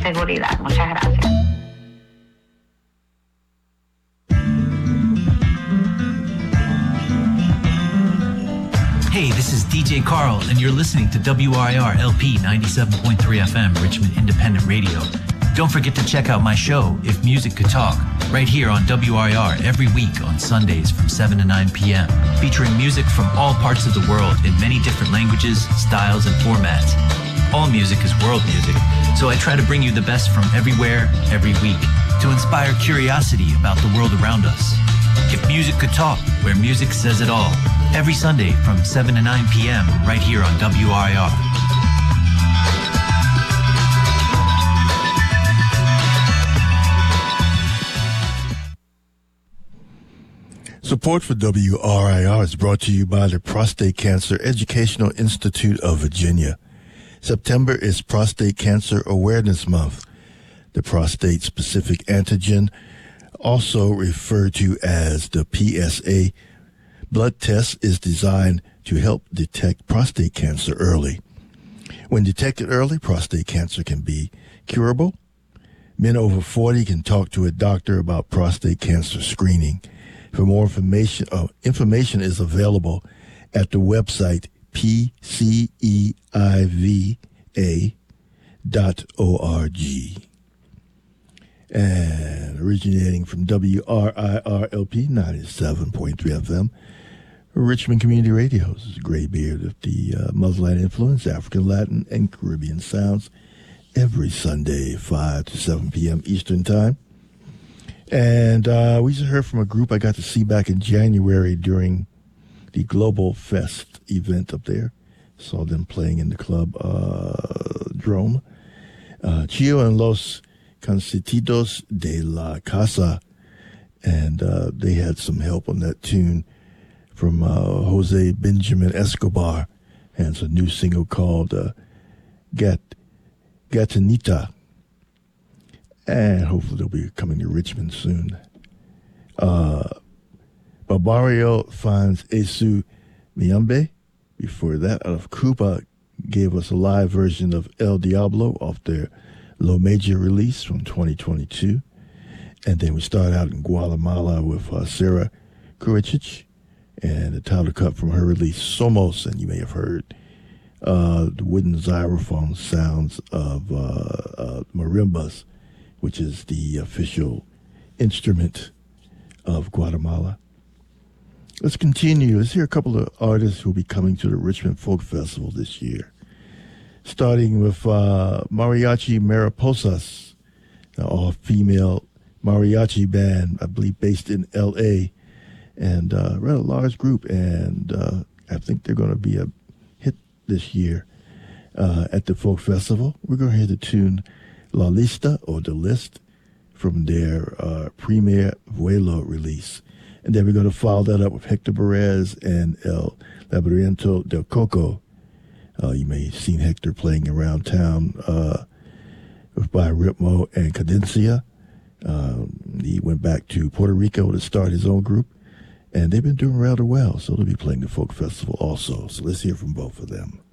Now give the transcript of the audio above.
seguridad. Muchas gracias. Hey, this is DJ Carl, and you're listening to WIR LP 97.3 FM, Richmond Independent Radio. Don't forget to check out my show, If Music Could Talk, right here on WIR every week on Sundays from 7 to 9 p.m., featuring music from all parts of the world in many different languages, styles, and formats. All music is world music, so I try to bring you the best from everywhere, every week, to inspire curiosity about the world around us. If Music Could Talk, where music says it all. Every Sunday from 7 to 9 p.m. right here on WIR. Support for WRIR is brought to you by the Prostate Cancer Educational Institute of Virginia. September is Prostate Cancer Awareness Month. The prostate-specific antigen, also referred to as the PSA, blood test is designed to help detect prostate cancer early. When detected early, prostate cancer can be curable. Men over 40 can talk to a doctor about prostate cancer screening. For more information, information is available at the website pceiva.org. And originating from WRIR-LP 97.3 FM, Richmond Community Radio. This is Graybeard of the Muslim influence, African, Latin, and Caribbean sounds every Sunday, 5 to 7 p.m. Eastern Time. And we just heard from a group I got to see back in January during the Global Fest event up there. Saw them playing in the club Drome. Chio and Los Consentidos de la Casa. And they had some help on that tune from Jose Benjamin Escobar. And it's a new single called Gatanita. And hopefully they'll be coming to Richmond soon. Barbario finds Esu Miambe. Before that, out of Cuba, gave us a live version of El Diablo off their Lo Major release from 2022. And then we start out in Guatemala with Sarah Kuricic and the title cut from her release, Somos. And you may have heard the wooden xylophone sounds of marimbas, which is the official instrument of Guatemala. Let's continue. Let's hear a couple of artists who will be coming to the Richmond Folk Festival this year. Starting with Mariachi Mariposas, an all-female mariachi band, I believe based in L.A., and rather large group, and I think they're going to be a hit this year at the Folk Festival. We're going to hear the tune La Lista, or The List, from their Premier Vuelo release. And then we're going to follow that up with Hector Perez and El Laberinto del Coco. You may have seen Hector playing around town by Ritmo and Cadencia. He went back to Puerto Rico to start his own group, and they've been doing rather well, so they'll be playing the Folk Festival also. So let's hear from both of them.